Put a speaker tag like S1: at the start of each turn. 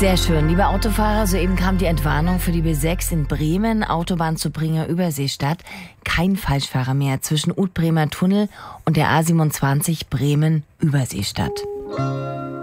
S1: Sehr schön. Liebe Autofahrer, soeben kam die Entwarnung für die B6 in Bremen, Autobahn zu Bringer Überseestadt. Kein Falschfahrer mehr zwischen Utbremer Tunnel und der A27 Bremen Überseestadt.